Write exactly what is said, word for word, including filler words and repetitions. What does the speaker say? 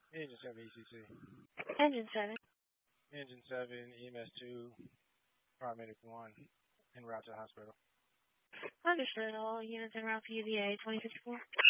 Engine seven E C C. Engine seven. Engine seven E M S two, paramedic one, en route to the hospital. Understood. All units en route to U V A twenty fifty-four.